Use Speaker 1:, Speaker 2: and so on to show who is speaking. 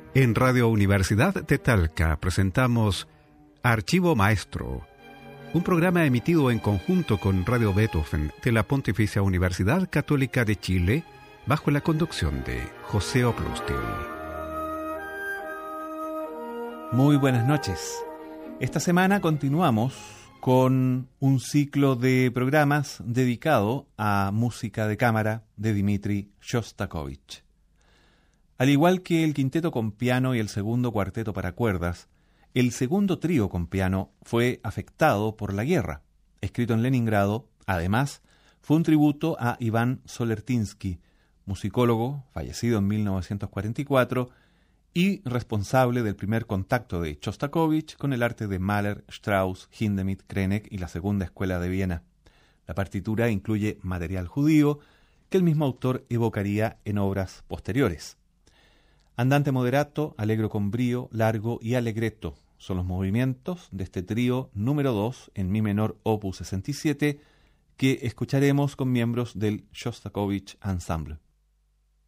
Speaker 1: En Radio Universidad de Talca presentamos Archivo Maestro, un programa emitido en conjunto con Radio Beethoven de la Pontificia Universidad Católica de Chile, bajo la conducción de José Oplustil.
Speaker 2: Muy buenas noches. Esta semana continuamos con un ciclo de programas dedicado a música de cámara de Dmitri Shostakovich. Al igual que el quinteto con piano y el segundo cuarteto para cuerdas, el segundo trío con piano fue afectado por la guerra. Escrito en Leningrado, además, fue un tributo a Iván Solertinsky, musicólogo fallecido en 1944 y responsable del primer contacto de Shostakovich con el arte de Mahler, Strauss, Hindemith, Krenek y la Segunda Escuela de Viena. La partitura incluye material judío que el mismo autor evocaría en obras posteriores. Andante moderato, allegro con brío, largo y allegretto son los movimientos de este trío número 2 en mi menor opus 67 que escucharemos con miembros del Shostakovich Ensemble.